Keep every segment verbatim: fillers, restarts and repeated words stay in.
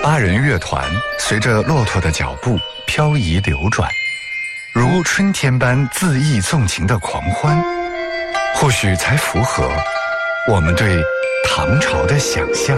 八人乐团随着骆驼的脚步漂移流转，如春天般恣意纵情的狂欢，或许才符合我们对唐朝的想象。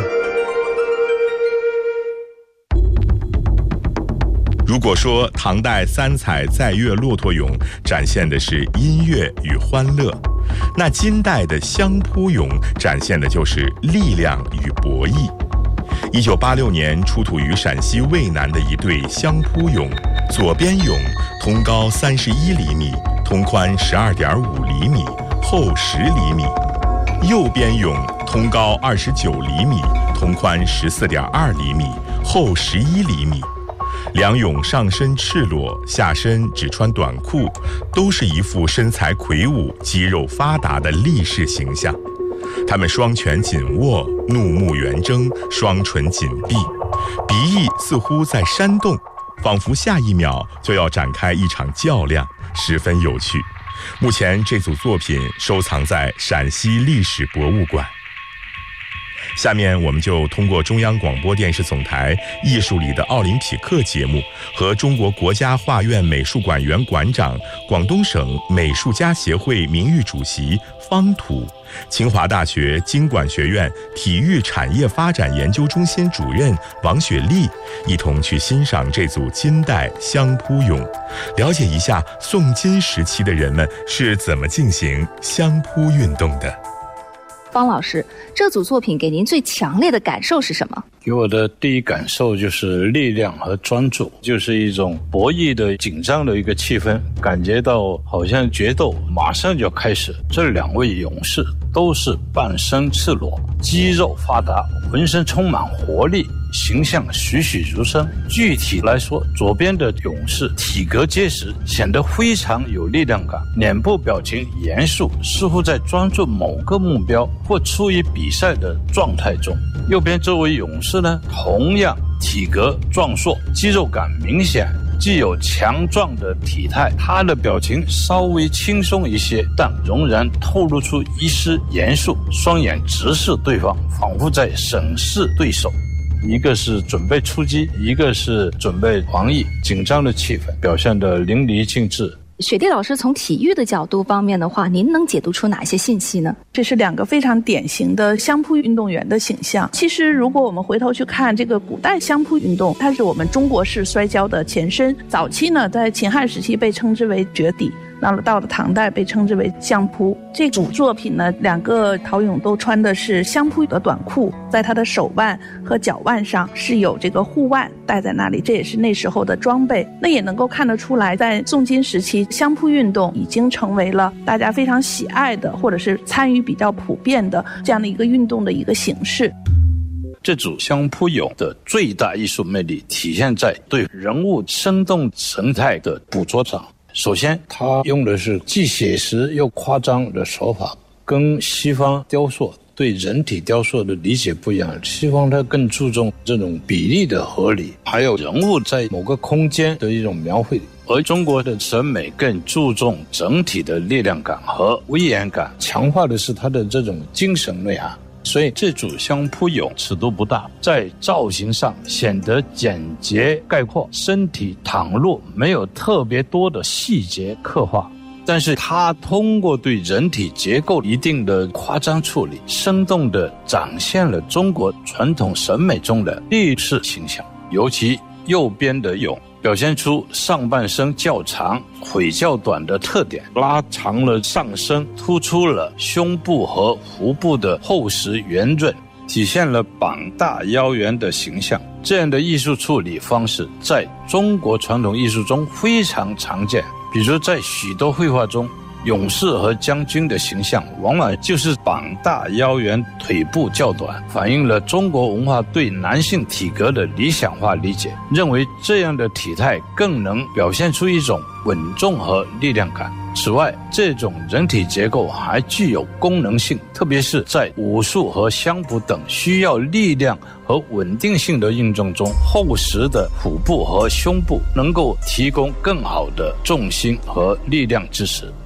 如果说唐代三彩载乐骆驼咏展现的是音乐与欢乐，那金代的相扑咏展现的就是力量与博弈。一九八六年出土于陕西渭南的一对相扑俑，左边俑通高三十一厘米，通宽十二点五厘米，厚十厘米；右边俑通高二十九厘米，通宽十四点二厘米，厚十一厘米。两俑上身赤裸，下身只穿短裤，都是一副身材魁梧、肌肉发达的力士形象。他们双拳紧握，怒目圆睁，双唇紧闭，鼻翼似乎在扇动，仿佛下一秒就要展开一场较量，十分有趣。目前这组作品收藏在陕西历史博物馆。下面我们就通过中央广播电视总台艺术里的奥林匹克节目和中国国家画院美术馆原馆长、广东省美术家协会名誉主席方土、清华大学经管学院体育产业发展研究中心主任王雪丽一同去欣赏这组金代相扑俑，了解一下宋金时期的人们是怎么进行相扑运动的。 方老师，这组作品给您最强烈的感受是什么？ 给我的第一感受就是力量和专注，就是一种博弈的紧张的一个气氛，感觉到好像决斗马上就要开始。这两位勇士都是半身赤裸，肌肉发达，浑身充满活力，形象栩栩如生。具体来说，左边的勇士体格结实，显得非常有力量感，脸部表情严肃，似乎在专注某个目标或处于比赛的状态中。右边这位勇士呢，同样体格壮硕，肌肉感明显，既有强壮的体态，他的表情稍微轻松一些，但仍然透露出一丝严肃，双眼直视对方，仿佛在审视对手。一个是准备出击，一个是准备防御，紧张的气氛表现得淋漓尽致。 雪地老师从体育的角度方面的话，您能解读出哪些信息呢？ 这是两个非常典型的相扑运动员的形象。其实如果我们回头去看这个古代相扑运动，它是我们中国式摔跤的前身。早期呢，在秦汉时期被称之为绝底，那么到了唐代被称之为相扑。这组作品呢，两个陶俑都穿的是相扑的短裤，在他的手腕和脚腕上是有这个护腕戴在那里，这也是那时候的装备。那也能够看得出来，在宋金时期，相扑运动已经成为了大家非常喜爱的，或者是参与比较普遍的这样的一个运动的一个形式。 这组相扑俑的最大艺术魅力体现在对人物生动神态的捕捉上。首先，他用的是既写实又夸张的手法，跟西方雕塑对人体雕塑的理解不一样。西方它更注重这种比例的合理，还有人物在某个空间的一种描绘，而中国的审美更注重整体的力量感和威严感，强化的是它的这种精神内涵。所以这组相扑俑尺度不大，在造型上显得简洁概括，身体躺落，没有特别多的细节刻画，但是它通过对人体结构一定的夸张处理，生动地展现了中国传统审美中的力士形象。尤其右边的俑表现出上半身较长、腿较短的特点，拉长了上身，突出了胸部和腹部的厚实圆润，体现了膀大腰圆的形象。这样的艺术处理方式在中国传统艺术中非常常见，比如在许多绘画中，勇士和将军的形象往往就是膀大腰圆，腿部较短，反映了中国文化对男性体格的理想化理解，认为这样的体态更能表现出一种稳重和力量感。此外，这种人体结构还具有功能性，特别是在武术和相扑等需要力量和稳定性的运动中，厚实的腹部和胸部能够提供更好的重心和力量支持。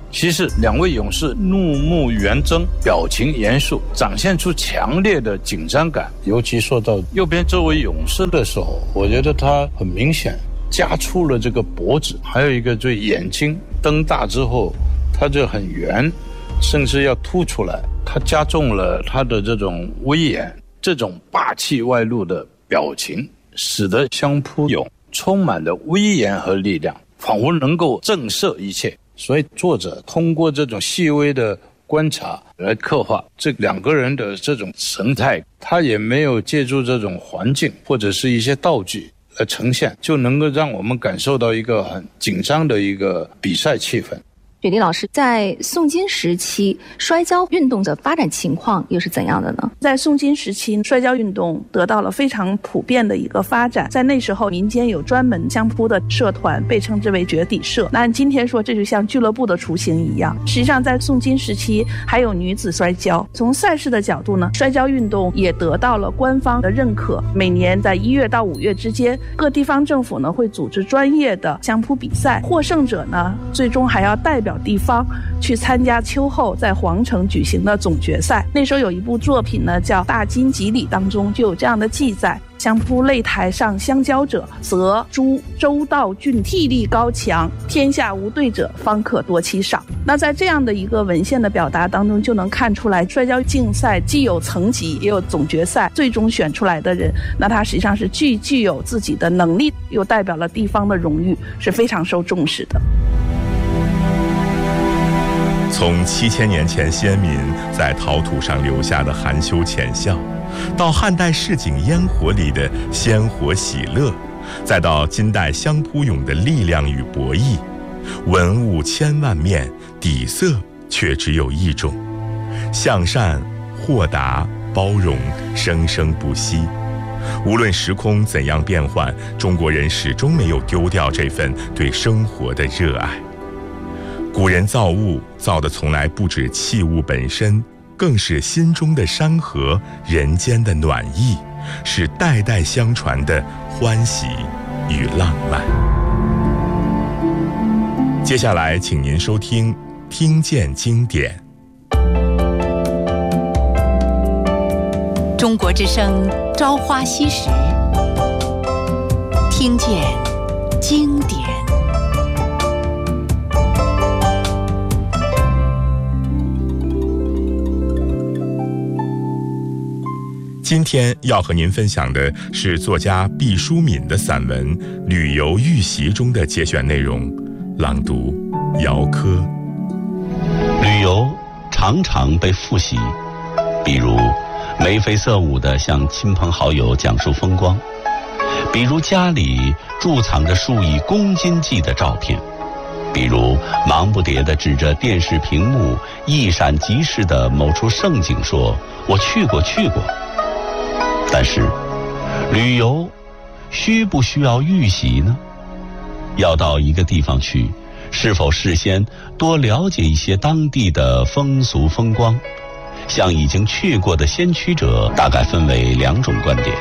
其实两位勇士怒目圆睁，表情严肃，展现出强烈的紧张感。尤其说到右边这位勇士的时候，我觉得他很明显加粗了这个脖子，还有一个就眼睛瞪大之后他就很圆，甚至要凸出来，他加重了他的这种威严，这种霸气外露的表情使得相扑勇充满了威严和力量，仿佛能够震慑一切。所以作者通过这种细微的观察来刻画这两个人的这种神态，他也没有借助这种环境或者是一些道具来呈现，就能够让我们感受到一个很紧张的一个比赛气氛。 雪莉老师，在宋金时期，摔跤运动的发展情况又是怎样的呢？ 在宋金时期，摔跤运动得到了非常普遍的一个发展。在那时候，民间有专门相扑的社团，被称之为绝底社。那按今天说，这就像俱乐部的雏形一样。实际上，在宋金时期，还有女子摔跤。从赛事的角度呢，摔跤运动也得到了官方的认可。每年在一月到五月之间，各地方政府呢会组织专业的相扑比赛，获胜者呢最终还要代表地方去参加秋后在皇城举行的总决赛。那时候有一部作品呢叫《大金吉礼》，当中就有这样的记载：相扑擂台上相交者，则诸周道郡体力高强，天下无对者，方可夺其赏。那在这样的一个文献的表达当中，就能看出来摔跤竞赛既有层级也有总决赛，最终选出来的人，那他实际上是既具有自己的能力，又代表了地方的荣誉，是非常受重视的。 从七千年前先民在陶土上留下的含羞浅笑，到汉代市井烟火里的鲜活喜乐，再到今代相扑勇的力量与博弈，文物千万面，底色却只有一种：向善、豁达、包容，生生不息。无论时空怎样变换，中国人始终没有丢掉这份对生活的热爱。古人造物造的从来不止器物本身，更是心中的山河，人间的暖意，是代代相传的欢喜与浪漫。接下来请您收听听见经典。 中国之声朝花夕拾，听见经典。 今天要和您分享的是作家毕淑敏的散文《旅游预习》中的节选内容，朗读姚科。 旅游常常被复习，比如眉飞色舞地向亲朋好友讲述风光，比如家里贮藏着数以公斤计的照片，比如忙不迭地指着电视屏幕一闪即逝的某处胜景说：“我去过，去过。”但是，旅游需不需要预习呢？要到一个地方去，是否事先多了解一些当地的风俗风光？像已经去过的先驱者，大概分为两种观点。